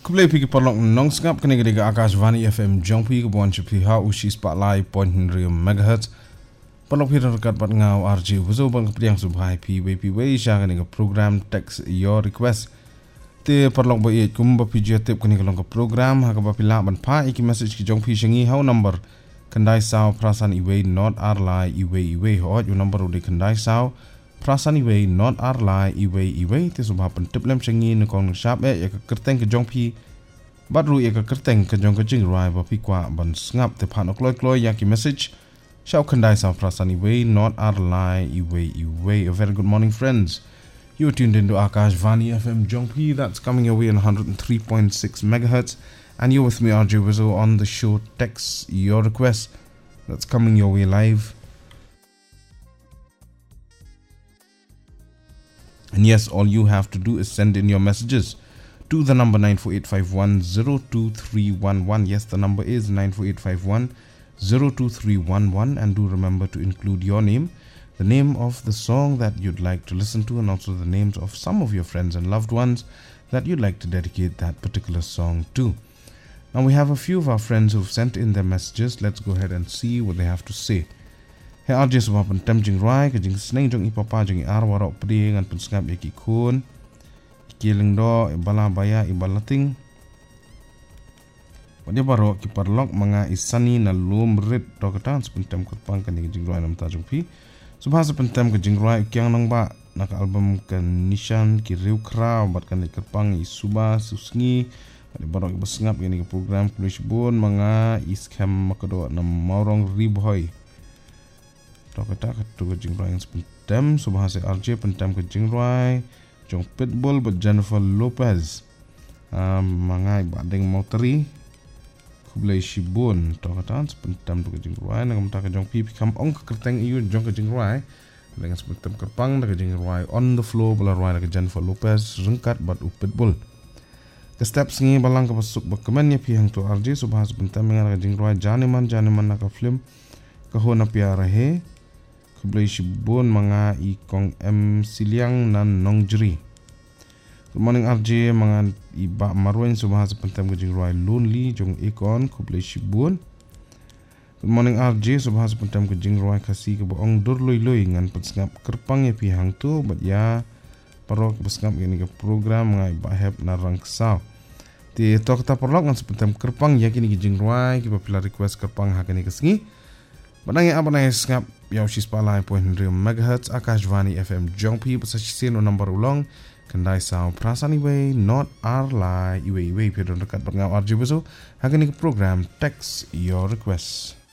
Kublai pi parlok nong sngap kene gede Akashvani FM jongpi ke bon chipi ha ushi spotlight 0.3 megahertz parlok pi rekat pat ngau RJ wuzo bang kepriang subhai pi we sha kene program text your request te parlok ba it kum ba pi jotep kene long program ha ka ba pila ban pa iki message ki jongpi shingi how number kandai sao prasan iwe not arlai iwe ho you number udi kandai sao prasan iwe not arlai iwe te subha pen tiplem shingi ne kong sharp ya ka kerteng ke jongpi badru ya ka kerteng ke jong ke jing rai ba pi kwa ban ngap te phan kloi ya ki message shau kandai sao prasan iwe not arlai iwe. A very good morning, friends. You are tuned into Akashvani FM Jongpi. That's coming your way on 103.6 megahertz. And you're with me, RJ Wizzo, on the show Text Your Request. That's coming your way live. And yes, all you have to do is send in your messages to the number 94851-02311. Yes, the number is 94851-02311. And do remember to include your name, the name of the song that you'd like to listen to, and also the names of some of your friends and loved ones that you'd like to dedicate that particular song to. Now we have a few of our friends who've sent in their messages. Let's go ahead and see what they have to say. Hey RJ sebab pentem jing rai ke jing seneng jong ipapa jing arwarok pedi ngan pensngap yaki kun kiling do ibala baya ibalating pada barok ki parlok manga isani na lum rit do katan sepentem kurpang kan jing rai nam ta jong pi subha sepentem ke jing rai kyang nang ba nak album kan nishan ki riu kra bat kan kurpang isuba susngi pada barok besngap ini ke program kulish bon manga iskam makado nam maurong riboy kata ke jing rai sepentem subha se RJ pentem ke jing rai jong pitbull but Jennifer Lopez mangai badeng moteri kublai shibun to kata sepentem ke jing rai nang mata ke jong pi kam ong ke kerteng iu jong ke jing rai dengan sepentem kerpang ke jing rai on the floor bala rai ke Jennifer Lopez rengkat bat pitbull ke step sengi balang ke pasuk bakemen ya pi hang to RJ subha sepentem nang ke jing rai janeman nak film ke hona piara he kublai shibun manga ikong M siliang nan nongjeri. Good morning RJ manga iba marwen subha sepentem ke jing rai lonely jong ikon kublai shibun. Good morning RJ subha sepentem ke jing rai kasi ke boong dur loi ngan pensngap kerpang ya pi hang tu bat ya parok pensngap ini ke program manga iba heb narang sau. Ti to kata parok ngan sepentem kerpang ya kini ke jing rai ki popular request kerpang ha kini ke sengi. Badangnya apa nang skap yau shi spalai 0.3 megahertz Akashvani FM Jongpi pasashin o number ulong kandai sao prasan iwe not arlai iwe pedon dekat berngau RJ Wizzo hakan ke program Text Your Request.